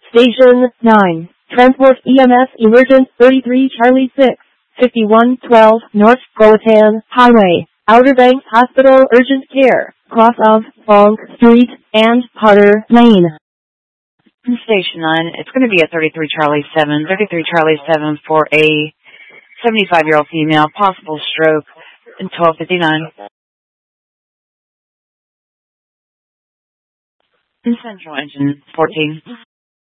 Station 9. Transport EMS Emergent 33 Charlie 6. 5112 North Croatan Highway. Outer Banks Hospital Urgent Care. Cross of Funk Street and Potter Lane. Station 9. It's going to be a 33 Charlie 7. 33 Charlie 7 for a 75-year-old female. Possible stroke in 12:59. Central Engine 14.